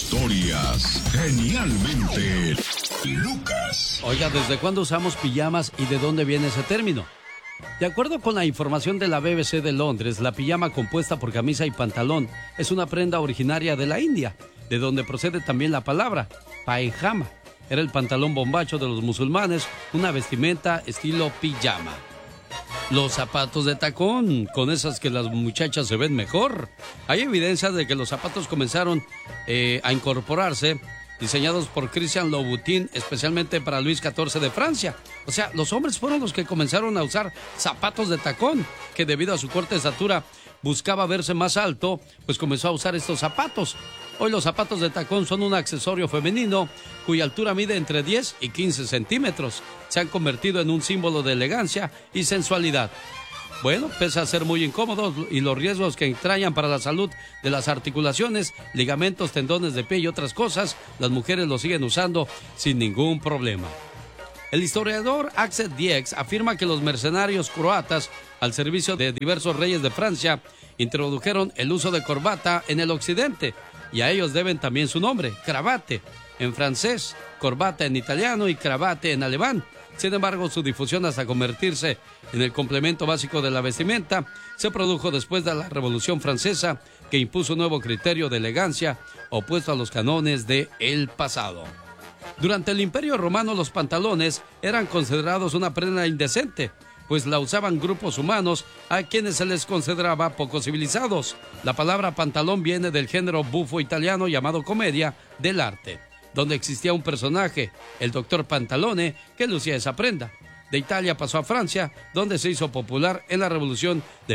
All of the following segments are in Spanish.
Historias genialmente Lucas. Oiga, ¿desde cuándo usamos pijamas y de dónde viene ese término? De acuerdo con la información de la BBC de Londres, la pijama compuesta por camisa y pantalón es una prenda originaria de la India, de donde procede también la palabra paejama. Era el pantalón bombacho de los musulmanes, una vestimenta estilo pijama. Los zapatos de tacón, con esas que las muchachas se ven mejor. Hay evidencia de que los zapatos comenzaron a incorporarse, diseñados por Christian Louboutin, especialmente para Luis XIV de Francia. O sea, los hombres fueron los que comenzaron a usar zapatos de tacón, que debido a su corta estatura buscaba verse más alto, pues comenzó a usar estos zapatos. Hoy los zapatos de tacón son un accesorio femenino cuya altura mide entre 10 y 15 centímetros. Se han convertido en un símbolo de elegancia y sensualidad. Bueno, pese a ser muy incómodos y los riesgos que entrañan para la salud de las articulaciones, ligamentos, tendones de pie y otras cosas, las mujeres lo siguen usando sin ningún problema. El historiador Axel Diex afirma que los mercenarios croatas, al servicio de diversos reyes de Francia, introdujeron el uso de corbata en el occidente, y a ellos deben también su nombre, cravate, en francés, corbata en italiano y cravate en alemán. Sin embargo, su difusión hasta convertirse en el complemento básico de la vestimenta se produjo después de la Revolución Francesa, que impuso un nuevo criterio de elegancia opuesto a los cánones del pasado. Durante el Imperio Romano, los pantalones eran considerados una prenda indecente, pues la usaban grupos humanos a quienes se les consideraba poco civilizados. La palabra pantalón viene del género bufo italiano llamado comedia dell'arte, donde existía un personaje, el doctor Pantalone, que lucía esa prenda. De Italia pasó a Francia, donde se hizo popular en la Revolución de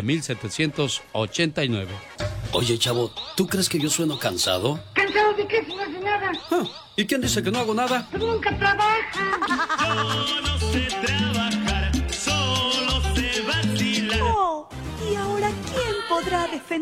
1789. Oye, chavo, ¿tú crees que yo sueno cansado? ¿Cansado de qué, si no hace nada? ¿Y quién dice que no hago nada? Pues nunca trabaja. Yo no sé trabajar, solo sé vacilar. Oh, ¿y ahora quién podrá defender